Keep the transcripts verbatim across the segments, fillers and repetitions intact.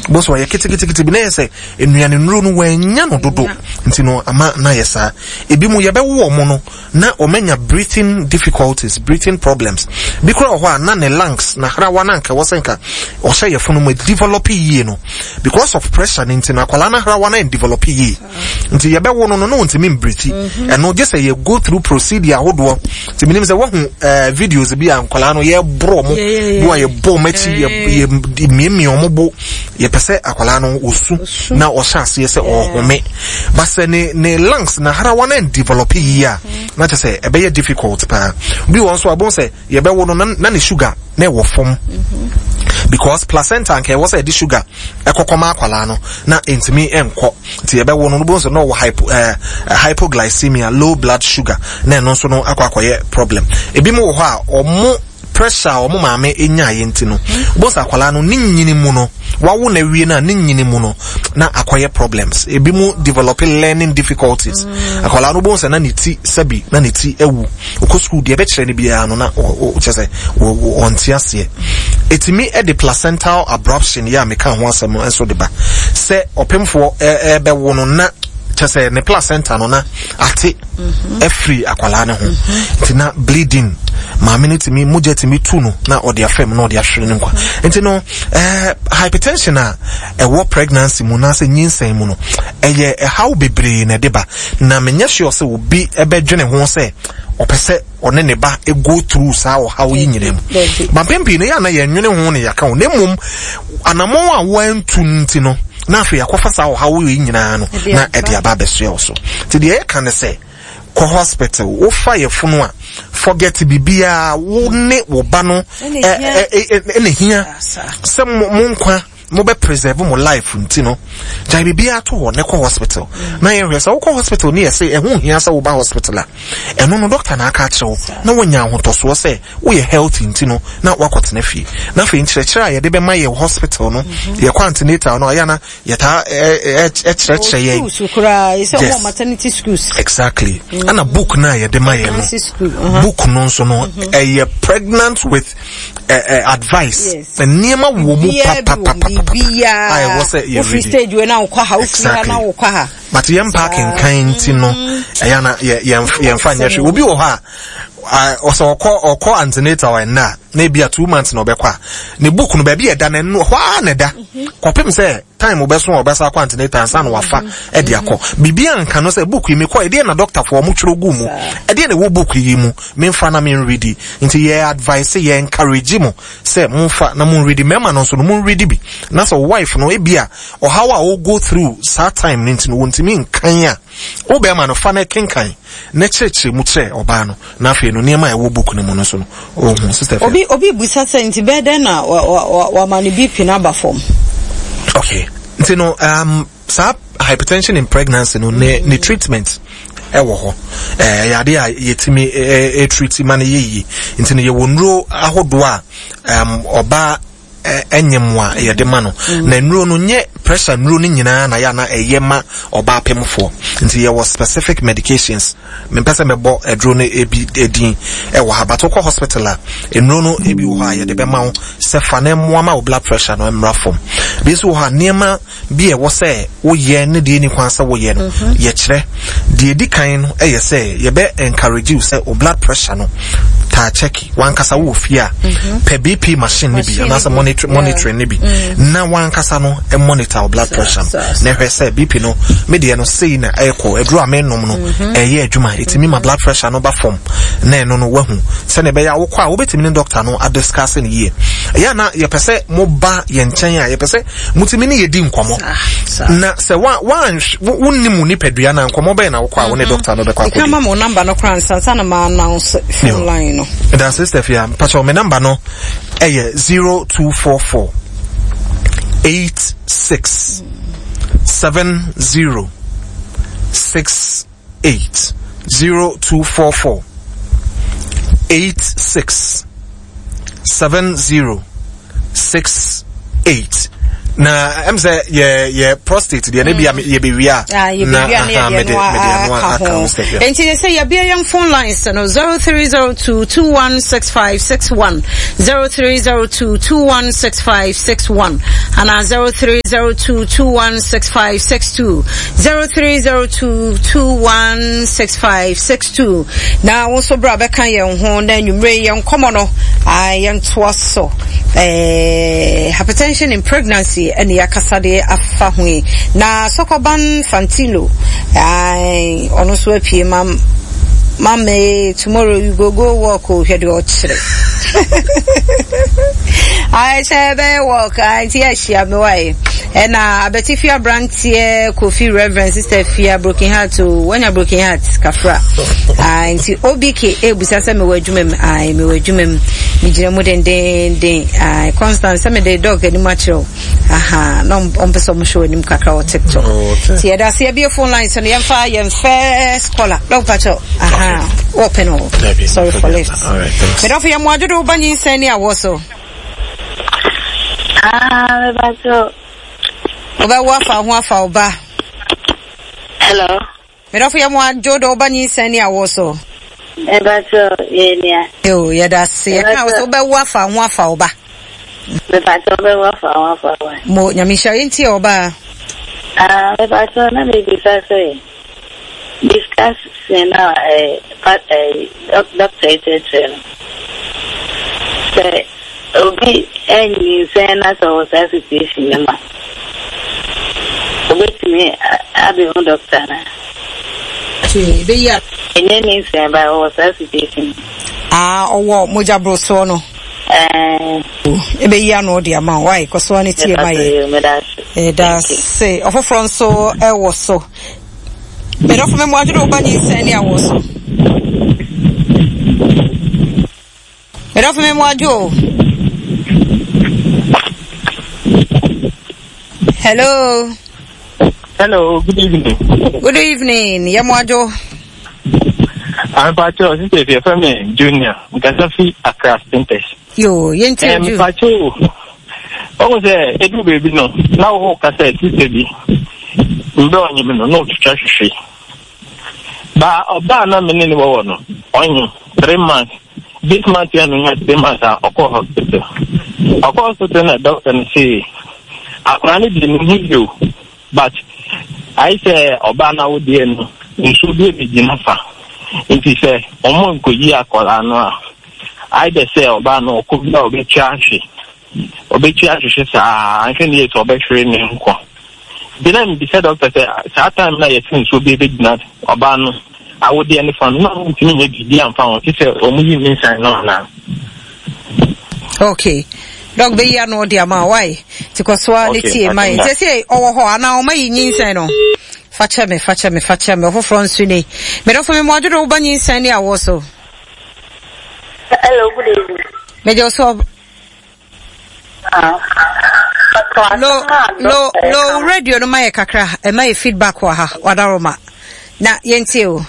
boss wa yakiti kiti kiti bi na yese enuane nru no wanya no dodo nti no ama na yesa ebi mu ye be wo mo no na omenya breathing difficulties, breathing problems bikura ho na ne lungs na hra wana nka wosenka o hye yefunu mu develop yi no because of pressure nti na kwala na hra wana en develop yi nti ye be wo no no no ntimi breathe and no just say you go through procedure hodo nti minim say wo hu videos bi an kwala no ye bro mo bo ye bo machi ye miemi omobo ye pese akwala no osu na o chance ye say o home but say ne ne lungs na hra wana en develop yi a na to say e be difficult pa bi won so abon say ye be wo no na ne sugar na e wo fom because placenta nke was a di sugar ekokoma akwala no na entimi enko nti ye be wo no no bonso no hypo uh, hypoglycemia, low blood sugar na no so no akwakoye problem ebi mu ho a omo pressure omo maame enya yenti no bonso akwala no ninyini mu no wawo na wie na ninyini mu no na akoye problems ebi mu developing learning difficulties mm. akwala no bonso na niti sabi na niti ewu okọ school de be kire ne bia no na o chese onti ase etimi e the placental abruption ya meka ho asem enso de ba se opemfo e be wo no na chese ne placenta no na ate e free akwala ne ho nti na bleeding ma minute mi mujeti mi tuno na odi afem na odi ahwere ne nkwa enti no eh hypertension a e wo pregnancy mu na se nyinsen mu no eye e how bebre na deba na menya sure se obi e be dwene ho se opese one ne ba e go through sa o how yi nyinem ba pempi ne ya na ye nwene ho ne yaka o ne mum anamon a wantu nti no na afi yakofa sa o how yi nyina no na e dia ba beso so ti de e kan se ko hospital wo fa ye funu a forget bibia wo ne wo ba no eh eh hia se mo nkwa mo be preserve mo life nti no jai bibia to wo ne ko hospital na ye hwesa wo ko hospital ni say ehun hia sa wo ba hospital a eno no doctor na aka kire wo na wonya ahotoso se wo ye healthy nti no na wakotena fie na fe nkirekire a ye de be ma ye hospital no ye quantinator no aya na ye ta e kirekire ye sukura ye say maternity schools exactly ana book na ye de ma ye no book no so no e pregnant with advice niema wo mu papa bia I was a you stage we na ukwa ha ufira na ukwa ha but yem parking kind no eya na yem yemfa nya hwe obi wo ha also okọ okọ antenatal wa na na bia two months na obekwa ne book no ba bia da na no hwa na da kopem se time obeso obesa kwa antenatal san wafa e de akọ bibia nka no se book yi me kwa e de na doctor for mu twero gu mu e de na wo book yi mu memfa na me read nti ye advice ye encourage mu se mumfa na mu read mema no so no mu read bi na so wife no e bia o how a go through that time nti no wontimi nkan a wo be ma no fa na kenkan na cheche mu che oba no na afi no niema e wo book no mu no so no oh sister obi obi busa se nti be den na wa wa mani B P number form okay nti no um sa hypertension in pregnancy no ne, ne treatment ewo ho eh yade a yetimi e treat man yeyi nti no ye wonro ahodo a um oba enyemwa ye de ma no na nro no nye pressure nro ni nyina na ya na eyema oba pemfo nti ye was specific medications me pese me bo edro no ebi edin e wo habato ko hospital a nro no ebi wo ha ye de be ma wo se fa na moa ma blood pressure no emra fom bi so ha niema bi e wo se wo ye ne de ni kwan se wo ye no ye kire de edi kan no e ye se ye be encourage you se o blood pressure no ta check wan kasa wo fia per B P machine ni bi na sa monitor monitoring ni bi na wan kasa no e monitor blood pressure na hwe say B P no me de no sei na eko edru amenom no e ye adwuma etimi ma blood pressure no ba form na eno no wahu se ne be ya wo kwa wo betimi ni doctor no a discuss ni ye ya na ye pese mo ba ye nchen a ye pese mutimi ni ye di nkomo na se wa wan wonnimu ni pedua na nkomo be na wo kwa wo ne doctor no be kwa ko kama mo number no kran sansa na ma announce phone line no that's sister fia pacho me number no eh zero two four four eight six seven zero six eight zero two four four eight six seven zero six eight na em say ye ye prostate de na bia ye be wi a na ha me de no account enti they say ye be young phone lines no zero three zero two two one six five six one zero three zero two two one six five six one and zero three zero two two one six five six two zero three zero two two one six five six two na also bra be kan ye ho na nwumre ye nkomo no ai ye nto so eh hypertension in pregnancy and yakasade afa hui na Sokoban Fantilo ai ono so apie mam mama tomorrow you go go walk o hwede o chire I say be walk I tia shia me wai and uh Betifia Brantie Kofi Reverend Sister Fia Broken Heart to when you broken heart kafra I see O B K e busa se me wadwumem I me wadwumem me gire mu den den den I constant se me the dog any matro aha no on person mo show nim kakra o TikTok tie da se be phone line so ne yemfa yem first caller dog pacho aha open all sorry for late all right thanks me don't fear mo ajodo banyi sani awoso ah pacho oba wafa ho afa oba hello me don't fear mo ajodo banyi sani awoso e pacho yenia yo ya da se ka so oba wafa ho afa oba me pacho be wafa ho afa oba mo nyamisha yenti oba ah me pacho na me bisa so discuss na eh pat eh doctor etc say obi any say na so situation ma obi me abi on doctor na ti be ya enye ni say ba o situation ah owo moja bro so no eh e be ya no dia ma why ko so ani tie mai eh da say ofofro so e wo so me do me mo ajudo banyi sani awoso me do me mo ajudo hello hello good evening good evening ya mo ajudo I'm Pacho Sister Fia Femi Junior Gasafi Accra Stinters yo yenti aju Pacho o se edu baby no na wo kasa sister bi ndo onye me no no twitwa hwehwe ba oba na me ni wo no onye three months this month ya no nya three months a okọ hospital okọ hospital na doctor ni say akwa ni di ni you but I say oba na wo die no nso bi e gina fa nti say omo nkoyi akola no a I dey say oba no ko bi obi chiachi obi chiachi sa anke ni so obi hwere ni nko then I'm the doctor say that time na yes so be big not oba no I would dey any fun no ntimi ye bi am fa won say omuyi mi sign no na okay dog be ya no dia ma why tikoswa le tie mai say say owo ho ana o mai nyinsan no facha me facha me facha me ofofro nsu ni me do fo me mo ajodo ba nyinsan ni awoso hello good evening me jo so ah lo lo lo radio no mai kakra e mai feedback wa ha wadaroma na yenti o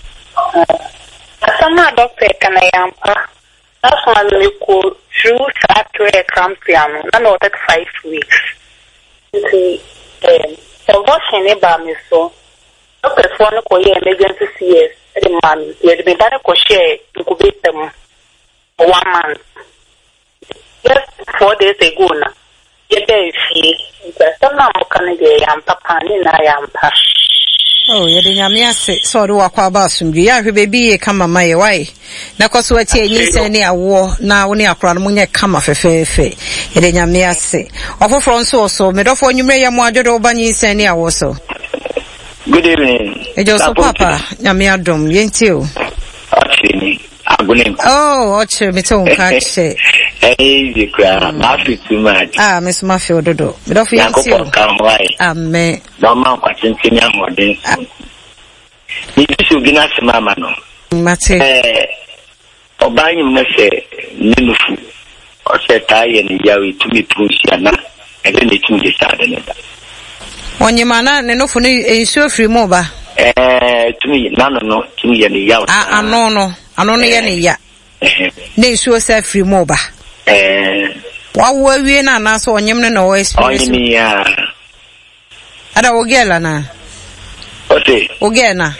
sama doctor kana yampa that's why me ko through factory crampiano na no take five weeks see eh so what shene ba me so doctor for no ko ye emergency C S the man ye be ba ko share incubator one month just four days ago na ye be fi sama mo kana ye yampa pani na yampa oh ye de nyame ase so do wakwa ba asumdwe ya hwe bebi ye kama maye wai na kwaso wati enyinse ne awo na wo ne akora no munye kama fefefe ye de nyame ase ofofro nso so medofo nwumre ya mo ajodo ba nyinse ne awo so good evening ejo so papa nyame adom yenti o achini agunem oh oche me to nka che eh zikra ma fi too much ah me so ma fi ododo medofo yenti o amen no man kwatintin ya modern ni bisu gina se mama no mate eh obanyi mo se ninufu o se taye ni yawe tumi prusia na ebe ne tumi de sade ne da onye mana ne no fu ne ensuo free mo ba eh tumi na no no tumi ye ne yawe ah ano no ano no ye ne ya ne ensuo se free mo ba eh wa wo wie na na so onyem ne no experience onyem ya ada ogela na ote ogena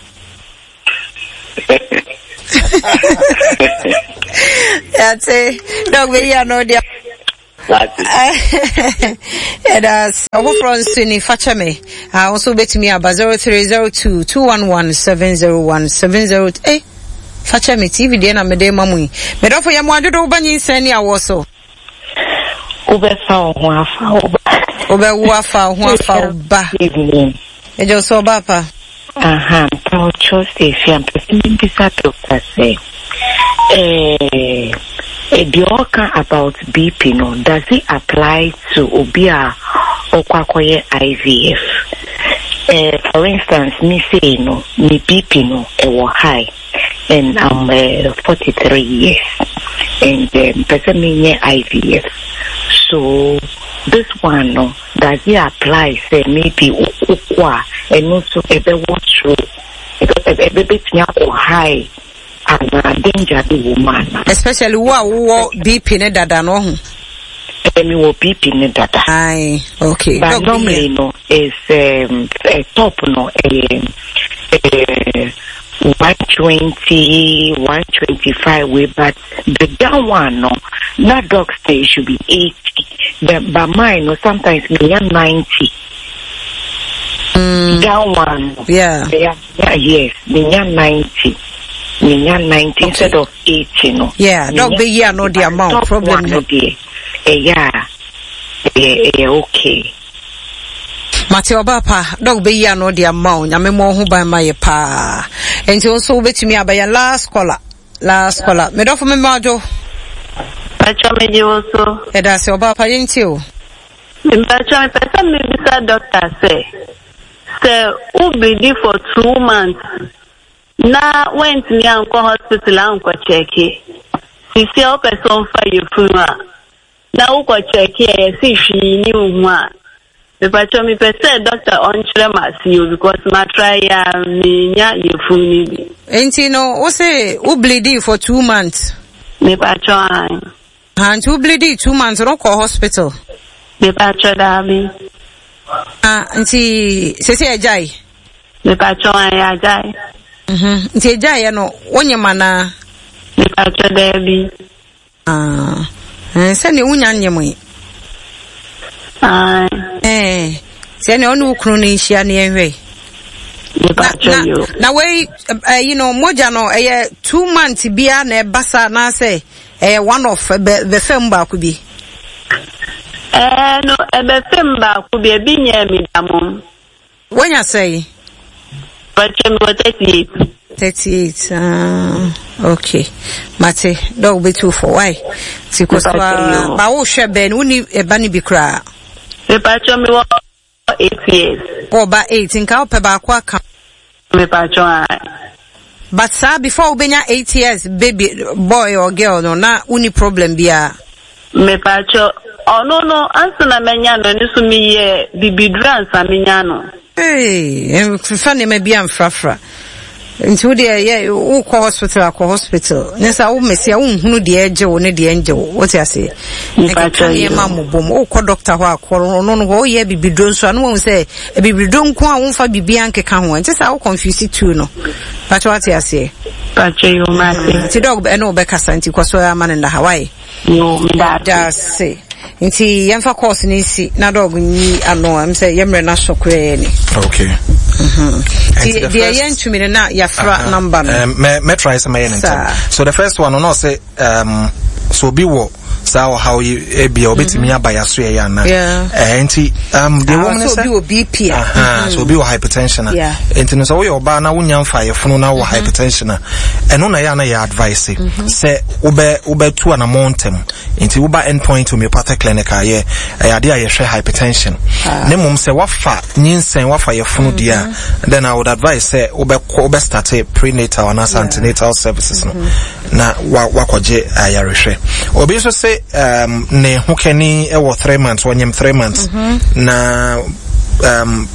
that's it dog we are no dia and as our friends to ni facha me I also bet me about zero three zero two two one one seven zero one seven zero eh facha me T V dey na me dey mamu me do for yam adodo banyi sani awoso obefa ho afa obe wo afa ho afa ba ejo so ba pa aha to chose fiam person bisa to say eh Edioka about B P no does it apply to obia okwakoye I V F? Uh, for instance, me say no, me B P no, it was high, and I'm uh, forty-three years, and um, person me I V F. So this one no, does it apply? Say maybe ukwa, and also ebe what true, because ebe bit me high. And uh, danger the woman. Especially who B P ne dada no ho. Emi wo B P ne dada. Aye, okay. But normally no is um a top no a uh, one twenty, one twenty-five way, but the down one no, that dog stay should be eighty. But, but mine no sometimes me ninety. Mm. Down one. Yeah. Yeah, yeah yes, me ninety. Ninya ninety okay. Instead of eighty, no. Yeah, dog be here no the amount problem no be. Eh yeah. Eh eh okay. Mateo Bapa, dog be here no the amount. Nyame mo ho ban ma ye pa. Enti also betimi abaya last caller. Last caller. Me do for me majo. Pacho me di also. E da se Obapa yenti o. Me pacho me pesa me bisa doctor say. Say u be di for two months. Na went me anko hospital anko check it. Sisi o person fa you fuma. Na u ko check e si hwi ni unwa. Me pacho me pese doctor on chere masi because ma try ya me nya you funi bi. Enti no o say u bleeding for two months. Me pacho an. And u bleeding two months no ko hospital. Me pacho da mi. Ah, enti se se ajai. Me pacho an ya ajai. Mhm. Nti ejaye no wonyema na me pacho debi. Ah. Eh se ne unya nyemo yi. Ah. Eh. Se ne onu kunu ni hia ne enhwe. Me pacho yo. Na we uh, you know moja no eh two months bia na basa na say eh one of the fem ba ku bi. Eh no e be fem ba ku bi e bi nya mi damom. Wonya say Pacho me thirty-eight. thirty-eight. Ah, okay. Mate, dog be too for why? Sikoswa ba wo hwe ben uni e ba ni bi kra. Me pacho me wo eight years. Ko ba eight nka ope ba kwa ka. Me pacho ai. But sir, before ubenya eight years baby boy or girl no na uni problem bia. Me pacho oh no no ansa na menya no ni so mi ye bibidra ansa menya no. Hey, funny maybe I'm frafra. Into the yeah, who call hospital, call hospital. Nessa, oh, Messia, who the edge or the angel. What I say? I tell you, mamma, boom, oh, call doctor, call no, oh, yeah, be done. So I won't say, a be don't go on for Bianca can one. Just how confused it too, no. But what I say? But you, my dog, and no Becca Santi, because we are man in the Hawaii. No, that just say. Nti yemfa course ni si na dog ni ano am say yemre na sokwe ni. Okay. Mhm. Ti the yentumi na ya fra number no. Um, me me try some yen. So the first one no say um so be wo sa how you e bia obetimi abaya so e ya na. Eh nti um the woman so be o B P. Aha, so be o hypertension. Nti no so we oba na wonya mfa ye funu na wo hypertension. Eno na ya na ya advice say obe obe tu na montem. Nti wo ba endpoint homeopathic clinic aye ade aye hwe hypertension. Ne mum say wafa nyinsen wafa ye funu dia, then I would advise say obe obe start prenatal and antenatal services no. Na wakoje ayarehwe. Obi so say um ne hokani e wo three months wonyem three months mm-hmm. na um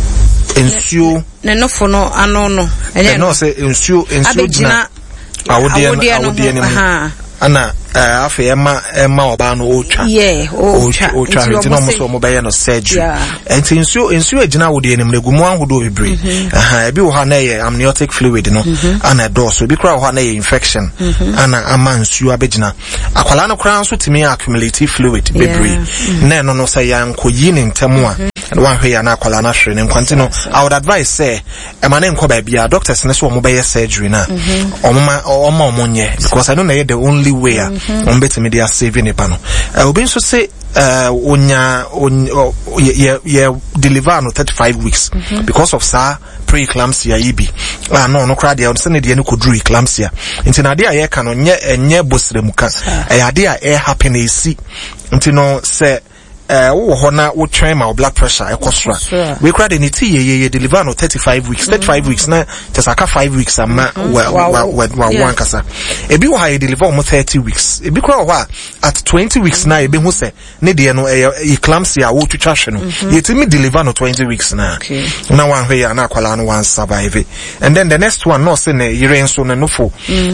ensuo ne no fo no ano no ene no say ensuo ensuo na awode na awode ni ana uh afi ema ema oba no ocha yeah ocha ocha nti no mo so mo be no surgery enti nsuo nsuo agina wo de enim legumu ahodo bebre aha ebi wo ha na ye amniotic fluid no ana dose ebi kra wo ha na ye infection ana ama nsuo abegina akwala no kra nso timi accumulative fluid bebre na no no say yankoyi ne ntemu a one hwe ya na akwala na hwere ne nkwanti no I would advise say ema ne nkọ ba bia doctors ne so mo be surgery na omma omma omonye because I know na the only way on better media saving a panel uh obi so say uh onya ye ye deliver no thirty-five weeks because of sa preeclampsia yibi ah no no crowd ya say ne de no kodru eclampsia nti na de a ye ka no nye enye bosremuka e ade a e happen e si nti no say uh wo ho na wo train my blood pressure e kosra we crowd any ti ye ye deliver no thirty-five weeks thirty-five weeks na just aka five weeks ama wa wa one kasa e bi wo ha ye deliver almost thirty weeks e bi crowd ho at twenty weeks na e bi hu se ne de no eclampsia wo twitwa hwe no ye ti me deliver no twenty weeks na na one hwe ya na akwala no one survive and then the next one no say ne yire nso ne no fo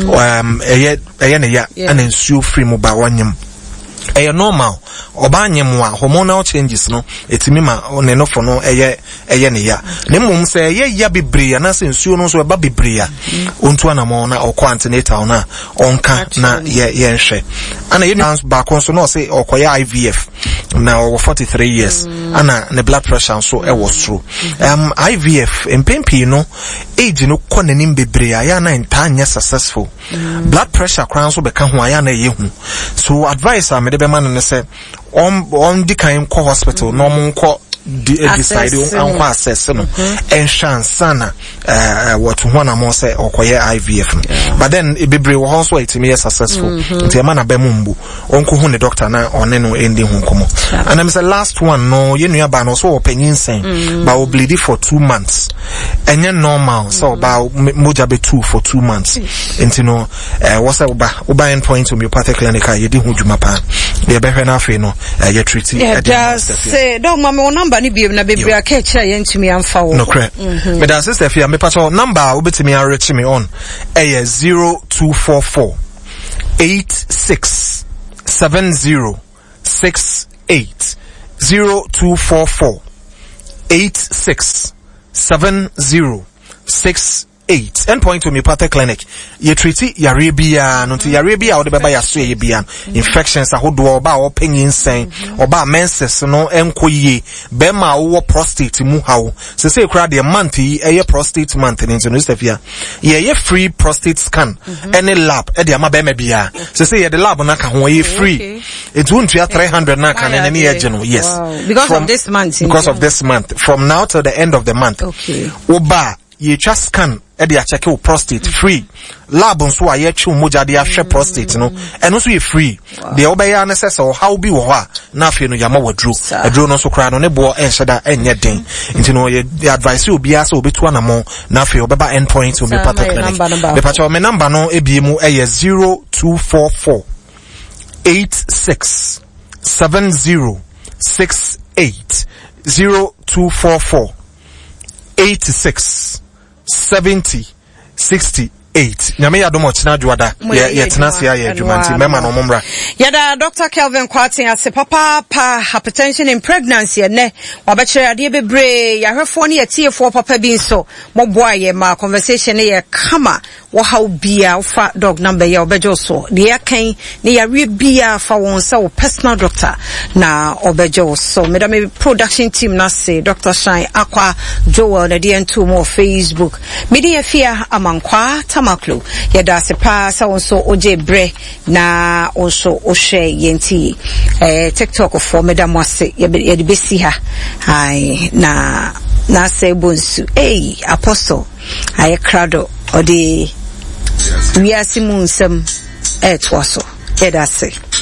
um eye eye ne ya ana nsuo free mo ba wanyem eye normal obanyem wa hormonal changes no etimi ma ne no for no eye eye ne ya ne mum se eye ya bebre na se nsuo no so eba bebre a ontu anamo na okọ antenatal na onka na ye ye nhwe ana ye dance back on so no say okoya I V F na over forty-three years ana ne blood pressure so e was through um I V F empempi no age no kọ nanim bebre a ya na ntanya successful blood pressure kran so be ka ho aya na ye hu so advice am de be man ne say on on the kind of hospital no mo nko decide on assess no and chance sana uh what one am say okoye I V F but then e bebre wo also it me successful nti ma na be mumbu onko hu ne doctor na one no endi hu komo and am say last one no ye nua ba no so opanyin sen ba o bleed for two months enye normal so ba moja be two for two months nti no uh what's that ba oba endpoint homeopathic clinic ye di hu dwuma pa ye be hwe na afi no ye treat e say don't mama number ni bi na bebre akacha ye ntumi amfa wo no cre me da sister fia me pacho number obetimi a reach me on eh zero two four four eight six seven zero six eight zero two four four eight six seven zero six eight endpoint homeopathic clinic ye treat yarebia no to yarebia wo de beba yaso ye bia infections ahodo oba o panyin sen oba menses no enkoyie be ma wo prostate mu hawo se se kura de month yi eye prostate month ni no stefia ye ye free prostate scan any lab e de ama be ma bia se se ye de lab na ka ho ye free it won't be three hundred na kan any ye no yes because of this month because of this month from now till the end of the month okay oba ye just scan e dey check your prostate free lab nso a ye twu moja dey ahwe prostate no eno so ye free dey obeya na sese o how bi wo ho a na afie no yama wadru adru no so kra no ne bo enhyeda enye den nti no ye advice obi asa obetu anamo na afie obeba endpoint obi pattern clinic be pacha me number no ebie mu e zero two four four eight six seven zero six eight zero two four four eight six seventy sixty eight nyame ya domo china juada ye ye tenase ya adwumanti mema no momra yada Doctor Kelvin Kwatin ase papa pa hypertension in pregnancy ne wabechere ade bebre ya hwefo ne yetiefo papa bi nso moboa ye ma conversation ye kama wo how bia fa dog number ye obejo so de yakan ne ya re bia fa won se wo personal doctor na obejo so meda me production team na se Doctor Shine Akwa Joel na de entu mo Facebook media fia amankwa Maklo yada se pa sa onso oje bre na onso ohwe yenti eh TikTok for madam wase ye de besi ha ai na na se bonsu eh apostle ay krado odi wiasimu nsem eh twaso yada se